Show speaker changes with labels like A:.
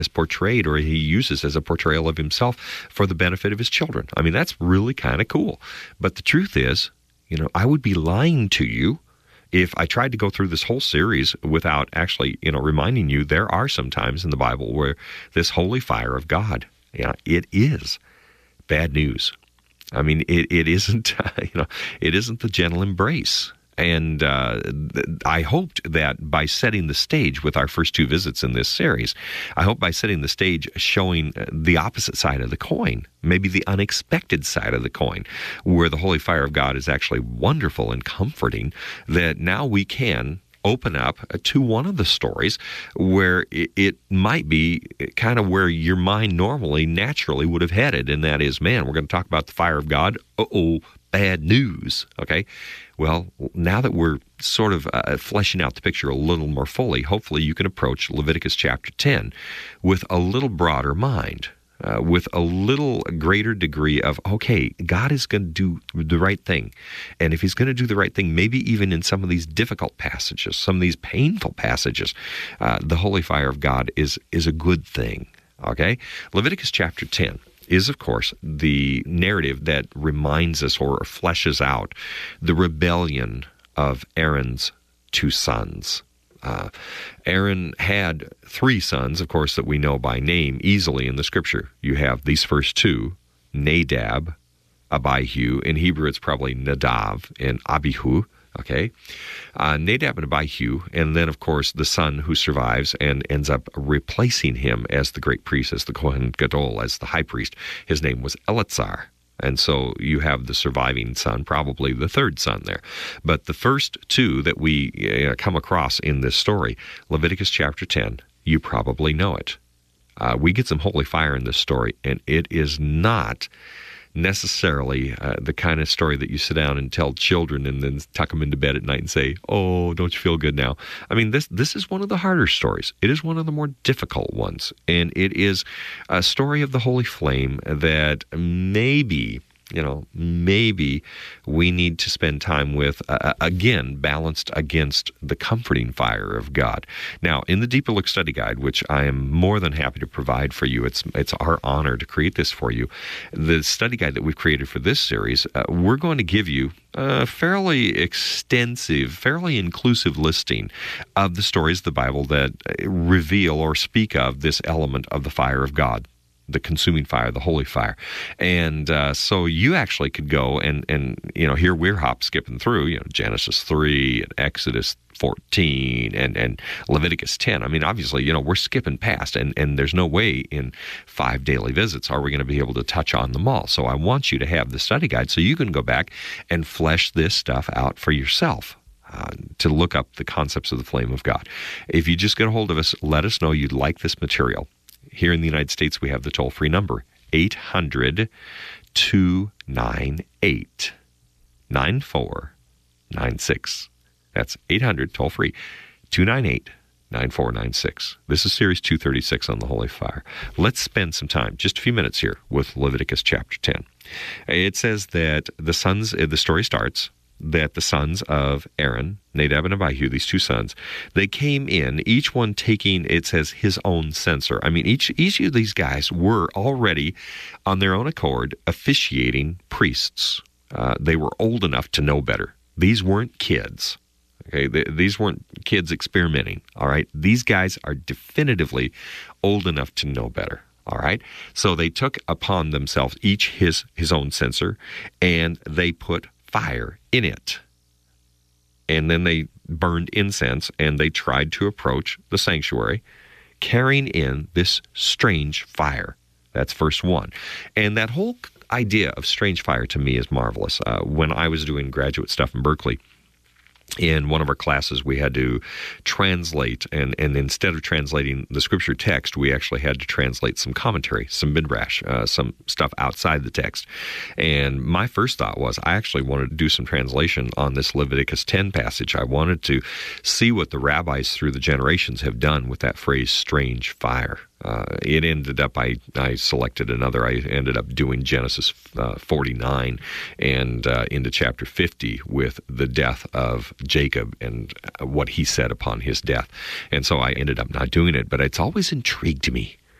A: is portrayed, or he uses as a portrayal of himself for the benefit of his children. I mean, that's really kind of cool. But the truth is, I would be lying to you if I tried to go through this whole series without actually, reminding you there are some times in the Bible where this holy fire of God, it is bad news. I mean, it isn't, it isn't the gentle embrace. And I hoped that by setting the stage with our first two visits in this series, I hope by setting the stage showing the opposite side of the coin, maybe the unexpected side of the coin, where the holy fire of God is actually wonderful and comforting, that now we can open up to one of the stories where it might be kind of where your mind naturally would have headed, and that is, man, we're going to talk about the fire of God. Bad news, okay? Well, now that we're sort of fleshing out the picture a little more fully, hopefully you can approach Leviticus chapter 10 with a little broader mind, with a little greater degree of, okay, God is going to do the right thing. And if he's going to do the right thing, maybe even in some of these difficult passages, some of these painful passages, the holy fire of God is a good thing, okay? Leviticus chapter 10 is, of course, the narrative that reminds us or fleshes out the rebellion of Aaron's two sons. Aaron had three sons, of course, that we know by name easily in the Scripture. You have these first two, Nadab, Abihu. In Hebrew, it's probably Nadav and Abihu. Okay, Nadab and Abihu, and then, of course, the son who survives and ends up replacing him as the great priest, as the Kohen Gadol, as the high priest. His name was Eleazar. And so you have the surviving son, probably the third son there. But the first two that we come across in this story, Leviticus chapter 10, you probably know it. We get some holy fire in this story, and it is not necessarily the kind of story that you sit down and tell children and then tuck them into bed at night and say, oh, don't you feel good now? I mean, this is one of the harder stories. It is one of the more difficult ones. And it is a story of the holy flame that maybe we need to spend time with, again, balanced against the comforting fire of God. Now, in the Deeper Look Study Guide, which I am more than happy to provide for you, it's our honor to create this for you, the study guide that we've created for this series, we're going to give you a fairly extensive, fairly inclusive listing of the stories of the Bible that reveal or speak of this element of the fire of God, the consuming fire, the holy fire. And so you actually could go and here we're skipping through, Genesis 3 and Exodus 14 and Leviticus 10. I mean, obviously, we're skipping past, and there's no way in 5 daily visits are we going to be able to touch on them all. So I want you to have the study guide so you can go back and flesh this stuff out for yourself. To look up the concepts of the flame of God. If you just get a hold of us, let us know you'd like this material. Here in the United States, we have the toll-free number, 800-298-9496. That's 800, toll-free, 298-9496. This is Series 236 on the Holy Fire. Let's spend some time, just a few minutes here, with Leviticus chapter 10. It says that the story starts that the sons of Aaron, Nadab and Abihu, these two sons, they came in, each one taking, it says, his own censer. I mean, each of these guys were already, on their own accord, officiating priests. They were old enough to know better. These weren't kids. Okay, these weren't kids experimenting. All right, these guys are definitively old enough to know better. All right, so they took upon themselves each his own censer, and they put fire in it. And then they burned incense, and they tried to approach the sanctuary, carrying in this strange fire. That's verse 1. And that whole idea of strange fire to me is marvelous. When I was doing graduate stuff in Berkeley, in one of our classes, we had to translate, and instead of translating the scripture text, we actually had to translate some commentary, some midrash, some stuff outside the text. And my first thought was, I actually wanted to do some translation on this Leviticus 10 passage. I wanted to see what the rabbis through the generations have done with that phrase, strange fire. It ended up, I selected another. I ended up doing Genesis 49 and into chapter 50 with the death of Jacob and what he said upon his death. And so I ended up not doing it, but it's always intrigued me.